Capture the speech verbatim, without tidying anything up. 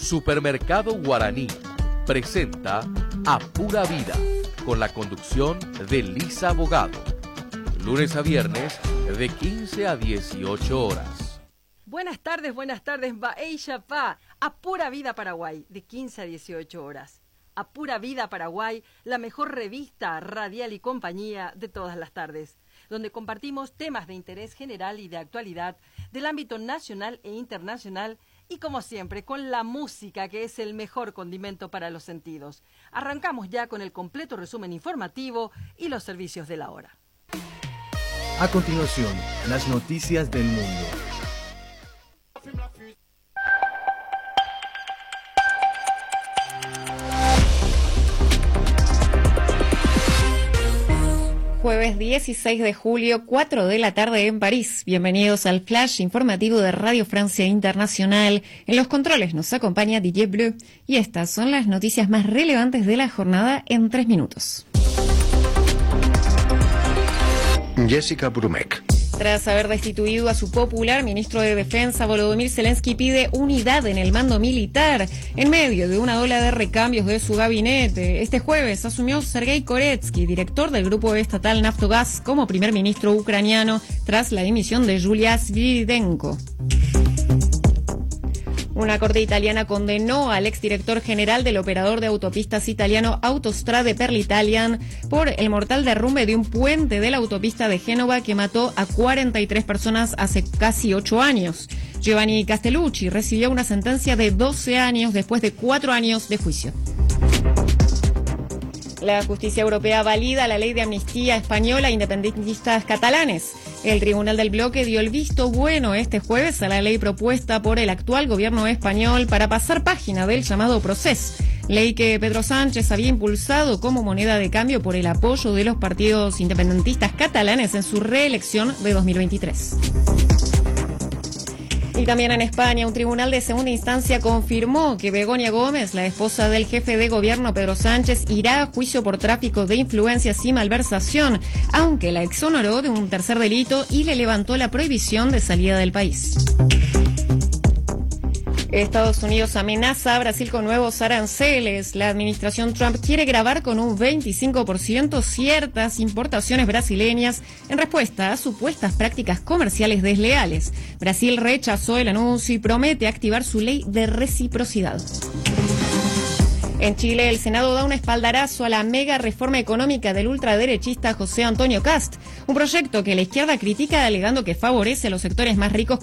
Supermercado Guaraní presenta A Pura Vida, con la conducción de Lisa Abogado, lunes a viernes de quince a dieciocho horas. Buenas tardes, buenas tardes, Baeya Pa, A Pura Vida Paraguay, de quince a dieciocho horas. A Pura Vida Paraguay, la mejor revista radial y compañía de todas las tardes, donde compartimos temas de interés general y de actualidad del ámbito nacional e internacional y, como siempre, con la música, que es el mejor condimento para los sentidos. Arrancamos ya con el completo resumen informativo y los servicios de la hora. A continuación, las noticias del mundo. Jueves dieciséis de julio, cuatro de la tarde en París. Bienvenidos al flash informativo de Radio Francia Internacional. En los controles nos acompaña Didier Bleu y estas son las noticias más relevantes de la jornada en tres minutos. Jessica Brumek. Tras haber destituido a su popular ministro de Defensa, Volodymyr Zelensky pide unidad en el mando militar en medio de una ola de recambios de su gabinete. Este jueves asumió Sergei Koretsky, director del grupo estatal Naftogaz, como primer ministro ucraniano tras la dimisión de Yulia Svidenko. Una corte italiana condenó al exdirector general del operador de autopistas italiano Autostrade per l'Italian por el mortal derrumbe de un puente de la autopista de Génova que mató a cuarenta y tres personas hace casi ocho años. Giovanni Castellucci recibió una sentencia de doce años después de cuatro años de juicio. La justicia europea valida la ley de amnistía española a independentistas catalanes. El Tribunal del Bloque dio el visto bueno este jueves a la ley propuesta por el actual gobierno español para pasar página del llamado Procés, ley que Pedro Sánchez había impulsado como moneda de cambio por el apoyo de los partidos independentistas catalanes en su reelección de dos mil veintitrés. Y también en España, un tribunal de segunda instancia confirmó que Begoña Gómez, la esposa del jefe de gobierno Pedro Sánchez, irá a juicio por tráfico de influencias y malversación, aunque la exoneró de un tercer delito y le levantó la prohibición de salida del país. Estados Unidos amenaza a Brasil con nuevos aranceles. La administración Trump quiere gravar con un veinticinco por ciento ciertas importaciones brasileñas en respuesta a supuestas prácticas comerciales desleales. Brasil rechazó el anuncio y promete activar su ley de reciprocidad. En Chile, el Senado da un espaldarazo a la mega reforma económica del ultraderechista José Antonio Kast, un proyecto que la izquierda critica alegando que favorece a los sectores más ricos